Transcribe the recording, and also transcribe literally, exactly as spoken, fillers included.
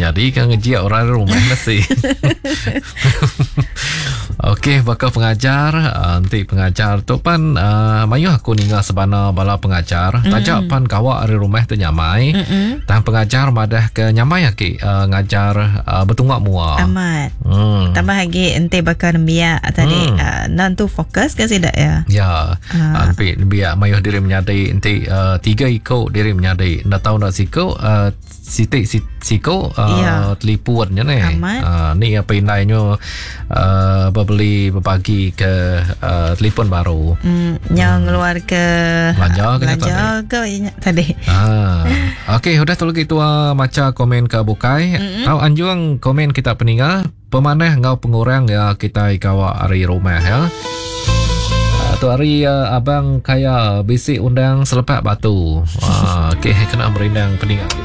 Jadi kan ngejiak orang rumah nasi. Okey, bakal pengajar, uh, nanti pengajar tu pan uh, mayu aku ninggal sebana bala pengajar. Mm-hmm. Tajak pan kawak dari rumah tu nyamai. Mm-hmm. Dan pengajar madah ke nyamai aki uh, ngajar uh, betungak mua. Amat. Hmm. Tambah lagi ente bakal biar tadi hmm. uh, non tu fokus ke tidak ya? Ya. Nanti uh. biar mayu diri menyadai ente uh, tiga iko diri menyadai. Ndak tahu nak siko uh, sitik siko uh, ya. Telipuannya ni. Uh, ni apa inainya uh, beli berbagi ke uh, telefon baru. Hmm, yang hmm. keluar ke belanja ke belanja ke tadi. Ah. Okey, sudah tu lagi tu uh, macam komen ke bukai. Mm-hmm. Tahu anjuang komen kita peninggal pemanah ngau pengurang ya kita ikawa hari rumah ya. Uh, tu hari uh, abang kaya bisik undang selepak batu. Uh, okey, kena merindang peninggal.